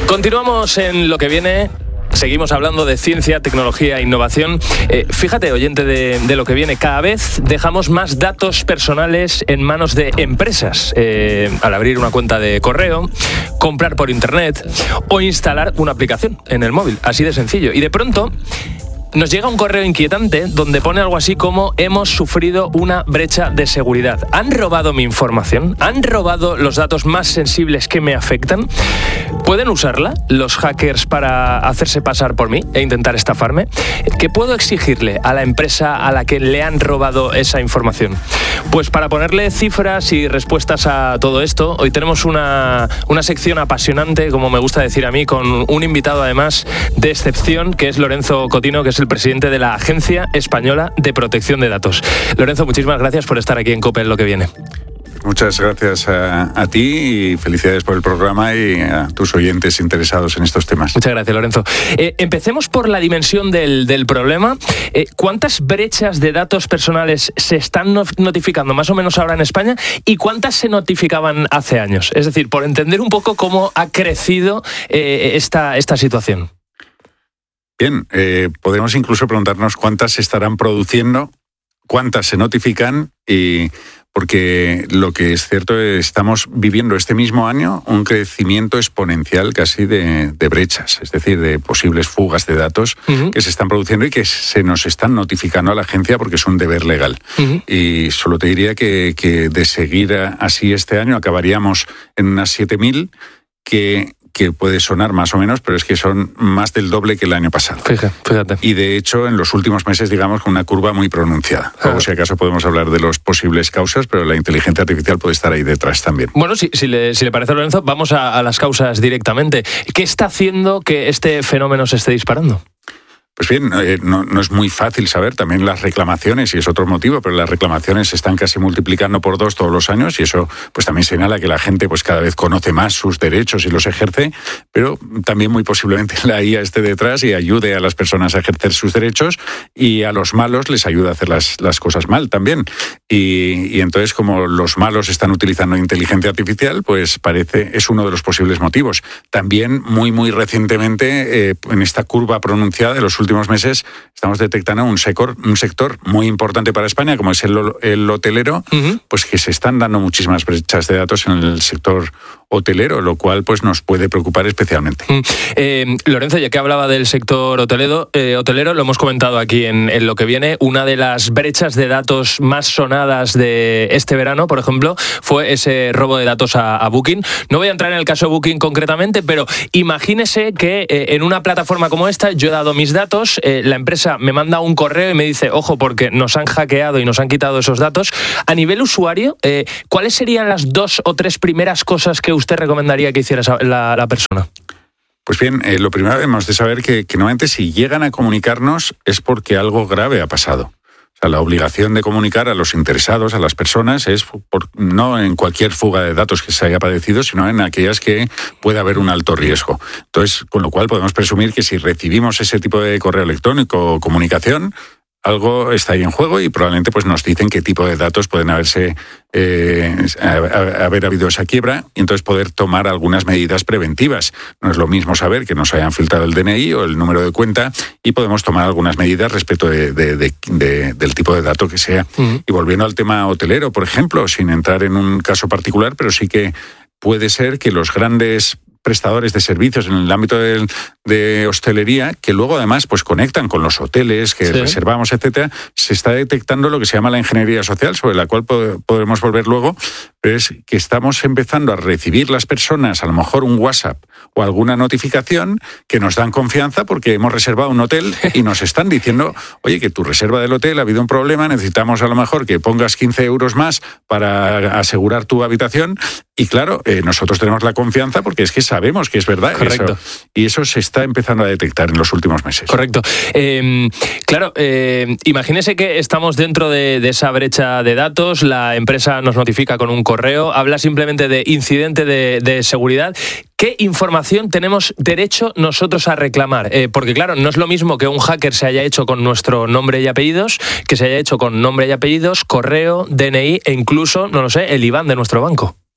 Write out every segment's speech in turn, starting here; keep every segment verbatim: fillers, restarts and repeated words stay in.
Continuamos en lo que viene. Seguimos hablando de ciencia, tecnología e innovación. Eh, fíjate, oyente de, de lo que viene, cada vez dejamos más datos personales en manos de empresas. Eh, al abrir una cuenta de correo, comprar por internet o instalar una aplicación en el móvil. Así de sencillo. Y de pronto nos llega un correo inquietante donde pone algo así como: hemos sufrido una brecha de seguridad. ¿Han robado mi información? ¿Han robado los datos más sensibles que me afectan? ¿Pueden usarla los hackers para hacerse pasar por mí e intentar estafarme? ¿Qué puedo exigirle a la empresa a la que le han robado esa información? Pues para ponerle cifras y respuestas a todo esto, hoy tenemos una, una sección apasionante, como me gusta decir a mí, con un invitado además de excepción, que es Lorenzo Cotino, que es el presidente de la Agencia Española de Protección de Datos. Lorenzo, muchísimas gracias por estar aquí en COPE en lo que viene. Muchas gracias a, a ti y felicidades por el programa y a tus oyentes interesados en estos temas. Muchas gracias, Lorenzo. Eh, empecemos por la dimensión del, del problema. Eh, ¿Cuántas brechas de datos personales se están notificando más o menos ahora en España y cuántas se notificaban hace años? Es decir, por entender un poco cómo ha crecido eh, esta, esta situación. Bien, eh, podemos incluso preguntarnos cuántas se estarán produciendo, cuántas se notifican, y porque lo que es cierto es que estamos viviendo este mismo año un crecimiento exponencial casi de, de brechas, es decir, de posibles fugas de datos uh-huh. que se están produciendo y que se nos están notificando a la agencia porque es un deber legal. Uh-huh. Y solo te diría que, que de seguir así este año acabaríamos en unas siete mil, que... que puede sonar más o menos, pero es que son más del doble que el año pasado. Fíjate, fíjate. Y de hecho, en los últimos meses, digamos, con una curva muy pronunciada. Luego, si acaso podemos hablar de las posibles causas, pero la inteligencia artificial puede estar ahí detrás también. Bueno, si, si, le, si le parece, Lorenzo, vamos a, a las causas directamente. ¿Qué está haciendo que este fenómeno se esté disparando? Pues bien, eh, no, no es muy fácil saber también las reclamaciones, y es otro motivo, pero las reclamaciones se están casi multiplicando por dos todos los años, y eso pues también señala que la gente pues cada vez conoce más sus derechos y los ejerce, pero también muy posiblemente la I A esté detrás y ayude a las personas a ejercer sus derechos, y a los malos les ayuda a hacer las, las cosas mal también. Y, y entonces, como los malos están utilizando inteligencia artificial, pues parece, es uno de los posibles motivos. También muy, muy recientemente, eh, en esta curva pronunciada de los últimos últimos meses estamos detectando un sector, un sector muy importante para España, como es el, el hotelero, uh-huh. pues que se están dando muchísimas brechas de datos en el sector hotelero, lo cual pues nos puede preocupar especialmente. Uh-huh. Eh, Lorenzo, ya que hablaba del sector hotelero, eh, hotelero lo hemos comentado aquí en, en lo que viene, una de las brechas de datos más sonadas de este verano, por ejemplo, fue ese robo de datos a, a Booking. No voy a entrar en el caso Booking concretamente, pero imagínese que eh, en una plataforma como esta yo he dado mis datos, Eh, la empresa me manda un correo y me dice, ojo, porque nos han hackeado y nos han quitado esos datos. A nivel usuario, eh, ¿cuáles serían las dos o tres primeras cosas que usted recomendaría que hiciera la, la persona? Pues bien, eh, lo primero debemos de saber que, que normalmente si llegan a comunicarnos es porque algo grave ha pasado. O sea, la obligación de comunicar a los interesados, a las personas, es por, no en cualquier fuga de datos que se haya padecido, sino en aquellas que pueda haber un alto riesgo. Entonces, con lo cual podemos presumir que si recibimos ese tipo de correo electrónico o comunicación, algo está ahí en juego y probablemente pues nos dicen qué tipo de datos pueden haberse eh, haber habido esa quiebra, y entonces poder tomar algunas medidas preventivas. No es lo mismo saber que nos hayan filtrado el D N I o el número de cuenta, y podemos tomar algunas medidas respecto de, de, de, de, del tipo de dato que sea. Uh-huh. Y volviendo al tema hotelero, por ejemplo, sin entrar en un caso particular, pero sí que puede ser que los grandes prestadores de servicios en el ámbito de, de hostelería, que luego además pues conectan con los hoteles que sí. reservamos, etcétera, se está detectando lo que se llama la ingeniería social, sobre la cual pod- podremos volver luego, pero es que estamos empezando a recibir las personas a lo mejor un WhatsApp o alguna notificación que nos dan confianza porque hemos reservado un hotel y nos están diciendo, oye, que tu reserva del hotel ha habido un problema, necesitamos a lo mejor que pongas quince euros más para asegurar tu habitación. Y claro, eh, nosotros tenemos la confianza porque es que sabemos que es verdad. Correcto. Eso, y eso se está empezando a detectar en los últimos meses. Correcto. Eh, claro, eh, imagínese que estamos dentro de, de esa brecha de datos, la empresa nos notifica con un correo, habla simplemente de incidente de, de seguridad. ¿Qué información tenemos derecho nosotros a reclamar? Eh, porque claro, no es lo mismo que un hacker se haya hecho con nuestro nombre y apellidos, que se haya hecho con nombre y apellidos, correo, D N I e incluso, no lo sé, el I B A N de nuestro banco.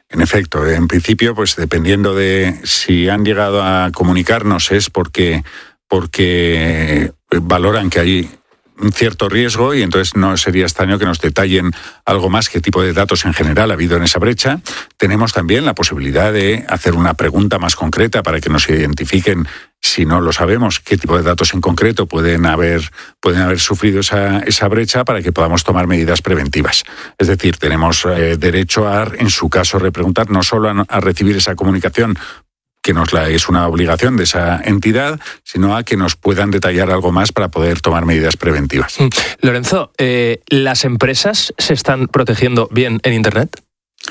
en efecto. En principio, pues dependiendo de si han llegado a comunicarnos es porque, porque valoran que hay un cierto riesgo y entonces no sería extraño que nos detallen algo más, qué tipo de datos en general ha habido en esa brecha. Tenemos también la posibilidad de hacer una pregunta más concreta para que nos identifiquen, si no lo sabemos, qué tipo de datos en concreto pueden haber, pueden haber sufrido esa, esa brecha para que podamos tomar medidas preventivas. Es decir, tenemos eh, derecho a, en su caso, repreguntar no solo a, a recibir esa comunicación, que nos la es una obligación de esa entidad, sino a que nos puedan detallar algo más para poder tomar medidas preventivas. Lorenzo, eh, ¿las empresas se están protegiendo bien en Internet?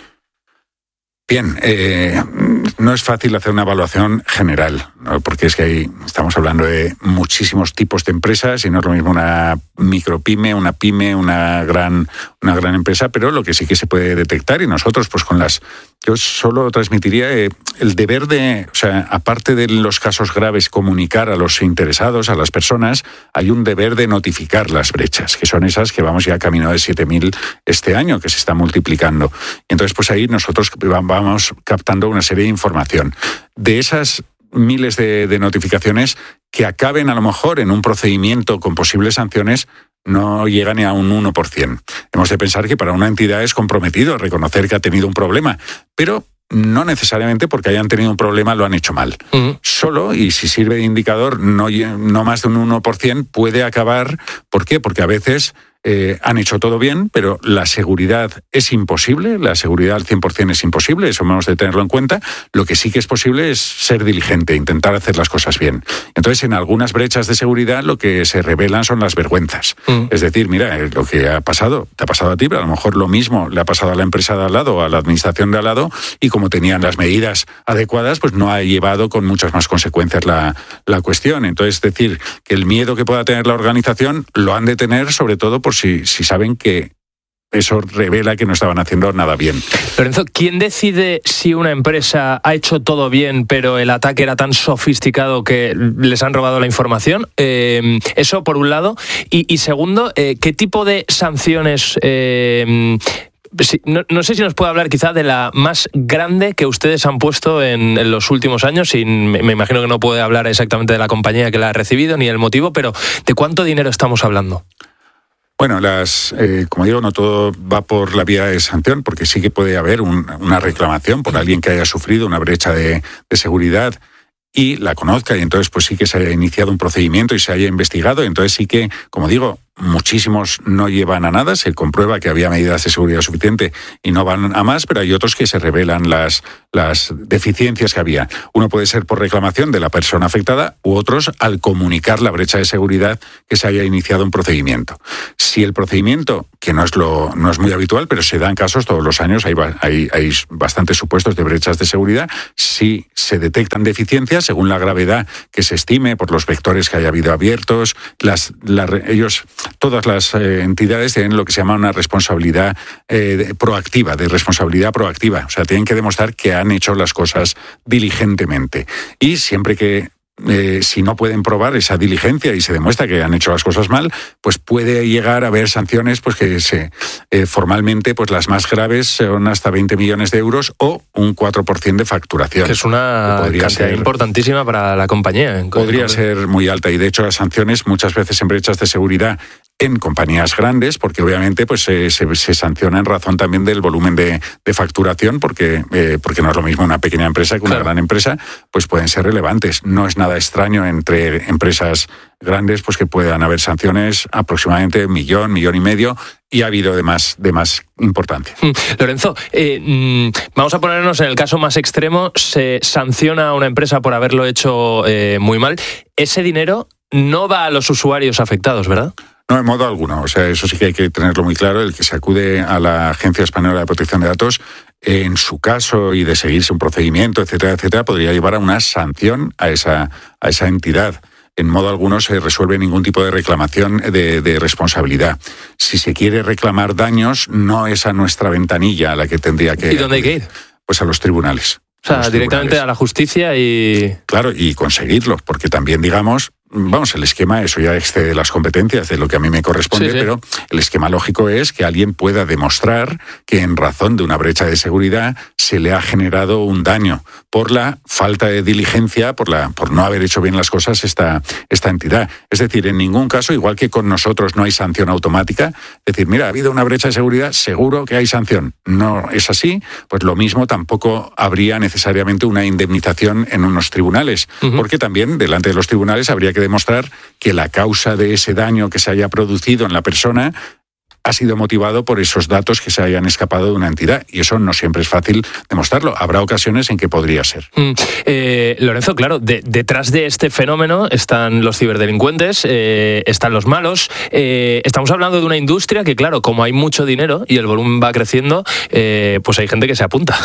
Bien, eh, no es fácil hacer una evaluación general, ¿no? Porque es que hay, estamos hablando de muchísimos tipos de empresas y no es lo mismo una micropyme, una pyme, una gran, una gran empresa, pero lo que sí que se puede detectar y nosotros pues con las... Yo solo transmitiría eh, el deber de, o sea, aparte de los casos graves, comunicar a los interesados, a las personas, hay un deber de notificar las brechas, que son esas que vamos ya camino de siete mil este año, que se está multiplicando. Y entonces, pues ahí nosotros vamos captando una serie de información. De esas miles de, de notificaciones que acaben a lo mejor en un procedimiento con posibles sanciones, no llega ni a un uno por ciento. Hemos de pensar que para una entidad es comprometido reconocer que ha tenido un problema, pero no necesariamente porque hayan tenido un problema lo han hecho mal. Uh-huh. Solo, y si sirve de indicador, no, no más de un uno por ciento puede acabar. ¿Por qué? Porque a veces eh, han hecho todo bien, pero la seguridad es imposible, la seguridad al cien por ciento es imposible, eso hemos de tenerlo en cuenta. Lo que sí que es posible es ser diligente, intentar hacer las cosas bien. Entonces, en algunas brechas de seguridad lo que se revelan son las vergüenzas. Uh-huh. Es decir, mira, lo que ha pasado, te ha pasado a ti, pero a lo mejor lo mismo le ha pasado a la empresa de al lado o a la administración de al lado, y como tenían las medidas adecuadas, pues no ha llevado con muchas más consecuencias la, la cuestión. Entonces, es decir, que el miedo que pueda tener la organización lo han de tener, sobre todo por si, si saben que eso revela que no estaban haciendo nada bien. Lorenzo, ¿quién decide si una empresa ha hecho todo bien, pero el ataque era tan sofisticado que les han robado la información? Eh, eso por un lado. Y, y segundo, eh, ¿qué tipo de sanciones... Eh, Sí, no, no sé si nos puede hablar quizá de la más grande que ustedes han puesto en, en los últimos años, y me, me imagino que no puede hablar exactamente de la compañía que la ha recibido ni el motivo, pero ¿de cuánto dinero estamos hablando? Bueno, las, eh, como digo, no todo va por la vía de sanción, porque sí que puede haber un, una reclamación por alguien que haya sufrido una brecha de, de seguridad y la conozca, y entonces pues sí que se haya iniciado un procedimiento y se haya investigado, y entonces sí que, como digo, muchísimos no llevan a nada, se comprueba que había medidas de seguridad suficiente y no van a más, pero hay otros que se revelan las, las deficiencias que había. Uno puede ser por reclamación de la persona afectada u otros al comunicar la brecha de seguridad que se haya iniciado un procedimiento. Si el procedimiento, que no es lo no es muy habitual, pero se dan casos todos los años, hay, hay, hay bastantes supuestos de brechas de seguridad, si se detectan deficiencias según la gravedad que se estime por los vectores que haya habido abiertos, las, la, ellos... Todas las eh, entidades tienen lo que se llama una responsabilidad eh, de, proactiva, de responsabilidad proactiva. O sea, tienen que demostrar que han hecho las cosas diligentemente. Y siempre que, eh, si no pueden probar esa diligencia y se demuestra que han hecho las cosas mal, pues puede llegar a haber sanciones pues que se, eh, formalmente pues las más graves son hasta veinte millones de euros o un cuatro por ciento de facturación. Que es una que cantidad ser, importantísima para la compañía. Podría ser muy alta, y de hecho las sanciones muchas veces en brechas de seguridad en compañías grandes, porque obviamente pues se, se, se sanciona en razón también del volumen de, de facturación, porque, eh, porque no es lo mismo una pequeña empresa que una claro. gran empresa, pues pueden ser relevantes. No es nada extraño entre empresas grandes pues que puedan haber sanciones aproximadamente un millón, millón y medio, y ha habido de más, de más importancia. Mm. Lorenzo, eh, vamos a ponernos en el caso más extremo, se sanciona a una empresa por haberlo hecho eh, muy mal. Ese dinero no va a los usuarios afectados, ¿verdad? No, en modo alguno. O sea, eso sí que hay que tenerlo muy claro. El que se acude a la Agencia Española de Protección de Datos, en su caso, y de seguirse un procedimiento, etcétera, etcétera, podría llevar a una sanción a esa, a esa entidad. En modo alguno se resuelve ningún tipo de reclamación de, de responsabilidad. Si se quiere reclamar daños, no es a nuestra ventanilla a la que tendría que... ¿Y dónde hay que ir? Pues a los tribunales. O sea, directamente a la justicia y... Claro, y conseguirlo, porque también, digamos, Vamos, el esquema, eso ya excede las competencias de lo que a mí me corresponde, sí, sí. Pero el esquema lógico es que alguien pueda demostrar que en razón de una brecha de seguridad se le ha generado un daño por la falta de diligencia, por la por no haber hecho bien las cosas esta, esta entidad. Es decir, en ningún caso, igual que con nosotros no hay sanción automática, es decir, mira, ha habido una brecha de seguridad, seguro que hay sanción. No es así, pues lo mismo tampoco habría necesariamente una indemnización en unos tribunales, uh-huh. porque también delante de los tribunales habría que demostrar que la causa de ese daño que se haya producido en la persona ha sido motivado por esos datos que se hayan escapado de una entidad. Y eso no siempre es fácil demostrarlo. Habrá ocasiones en que podría ser. Mm, eh, Lorenzo, claro, de, detrás de este fenómeno están los ciberdelincuentes, eh, están los malos. Eh, estamos hablando de una industria que, claro, como hay mucho dinero y el volumen va creciendo, eh, pues hay gente que se apunta.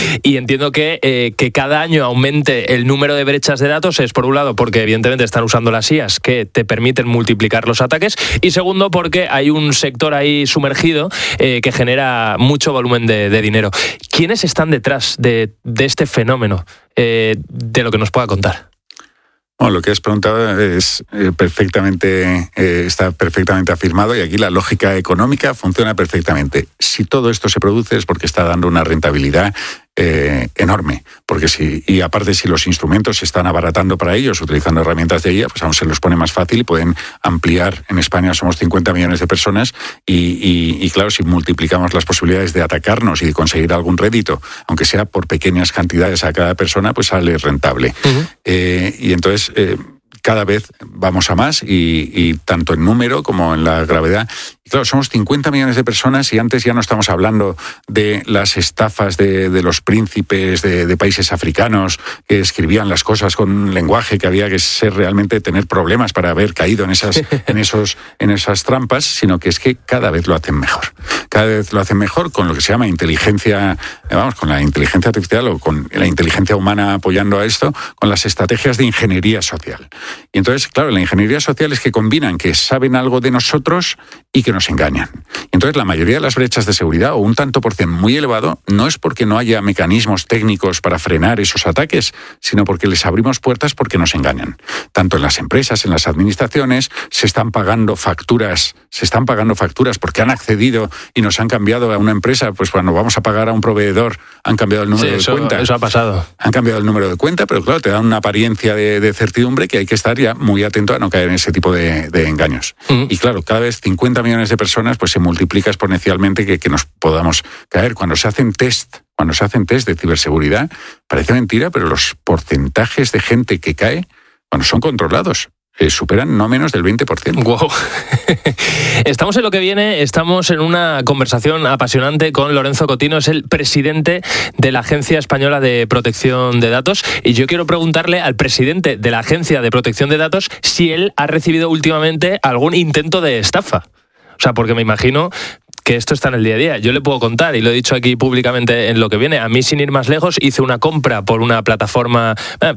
Y entiendo que, eh, que cada año aumente el número de brechas de datos es, por un lado, porque evidentemente están usando las I As que te permiten multiplicar los ataques, y segundo, porque hay un sector ahí sumergido eh, que genera mucho volumen de, de dinero. ¿Quiénes están detrás de, de este fenómeno? Eh, de lo que nos pueda contar. Bueno, lo que has preguntado es eh, perfectamente, eh, está perfectamente afirmado, y aquí la lógica económica funciona perfectamente. Si todo esto se produce es porque está dando una rentabilidad Eh, enorme, porque si, y aparte si los instrumentos se están abaratando para ellos, utilizando herramientas de I A, pues aún se los pone más fácil y pueden ampliar. En España somos cincuenta millones de personas y, y, y claro, si multiplicamos las posibilidades de atacarnos y de conseguir algún rédito, aunque sea por pequeñas cantidades a cada persona, pues sale rentable. Uh-huh. Eh, y entonces eh, cada vez vamos a más, y, y tanto en número como en la gravedad. Y claro, somos cincuenta millones de personas, y antes ya no estamos hablando de las estafas de, de los príncipes de, de países africanos que escribían las cosas con un lenguaje que había que ser realmente tener problemas para haber caído en esas, en esos, en esas trampas, sino que es que cada vez lo hacen mejor. Cada vez lo hacen mejor con lo que se llama inteligencia, vamos, con la inteligencia artificial o con la inteligencia humana apoyando a esto, con las estrategias de ingeniería social. Y entonces, claro, la ingeniería social es que combinan que saben algo de nosotros y que nos engañan. Entonces, la mayoría de las brechas de seguridad, o un tanto por cien muy elevado, no es porque no haya mecanismos técnicos para frenar esos ataques, sino porque les abrimos puertas porque nos engañan. Tanto en las empresas, en las administraciones, se están pagando facturas, se están pagando facturas porque han accedido y nos han cambiado a una empresa, pues cuando vamos a pagar a un proveedor, han cambiado el número sí, eso, de cuenta. Eso ha pasado. Han cambiado el número de cuenta, pero claro, te dan una apariencia de, de certidumbre que hay que estar ya muy atento a no caer en ese tipo de, de engaños. Uh-huh. Y claro, cada vez cincuenta millones de personas, pues se multiplica exponencialmente que, que nos podamos caer. Cuando se hacen test, cuando se hacen test de ciberseguridad, parece mentira, pero los porcentajes de gente que cae, bueno, son controlados. Eh, superan no menos del veinte por ciento. Wow. Estamos en Lo que viene, estamos en una conversación apasionante con Lorenzo Cotino, es el presidente de la Agencia Española de Protección de Datos, y yo quiero preguntarle al presidente de la Agencia de Protección de Datos si él ha recibido últimamente algún intento de estafa. O sea, porque me imagino que esto está en el día a día. Yo le puedo contar, y lo he dicho aquí públicamente en Lo que viene, a mí, sin ir más lejos, hice una compra por una plataforma,